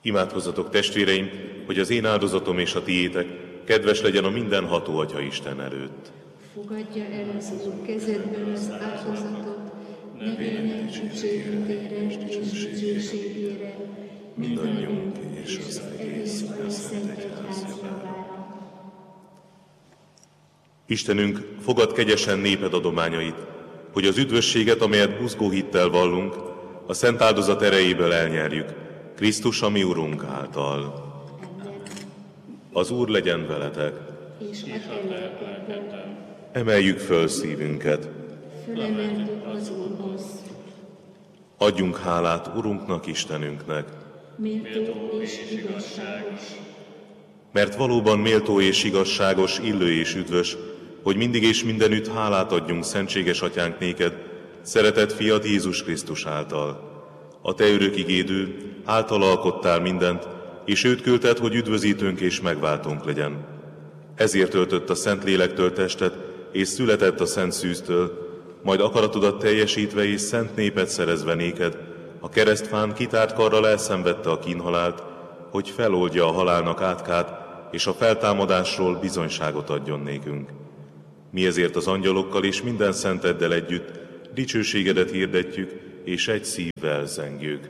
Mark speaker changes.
Speaker 1: Imádkozzatok, testvéreim, hogy az én áldozatom és a tiétek kedves legyen a mindenható Atya Isten előtt.
Speaker 2: Fogadja el az Úr kezedből az áldozatot, nevének dicsőítére és dicsőségére, mindannyiunk és az egész Szent Egyház javára.
Speaker 1: Istenünk, fogad kegyesen néped adományait, hogy az üdvösséget, amelyet buzgó hittel vallunk, a szent áldozat erejéből elnyerjük, Krisztus, a mi Urunk által. Az Úr legyen veletek.
Speaker 2: És a te lelkeddel.
Speaker 1: Emeljük föl szívünket.
Speaker 2: Fölemeljük az Úrhoz.
Speaker 1: Adjunk hálát Urunknak, Istenünknek.
Speaker 2: Méltó és igazságos.
Speaker 1: Mert valóban méltó és igazságos, illő és üdvös, hogy mindig és mindenütt hálát adjunk szentséges Atyánk néked, szeretett fiad Jézus Krisztus által. A te örök igédő, által alkottál mindent, és őt küldted, hogy üdvözítőnk és megváltónk legyen. Ezért öltött a Szentlélektől testet, és született a Szent Szűztől, majd akaratodat teljesítve és szent népet szerezve néked, a keresztfán kitárt karral elszenvedte a kínhalált, hogy feloldja a halálnak átkát, és a feltámadásról bizonyságot adjon nékünk. Mi ezért az angyalokkal és minden szenteddel együtt dicsőségedet hirdetjük, és egy szívvel zengjük.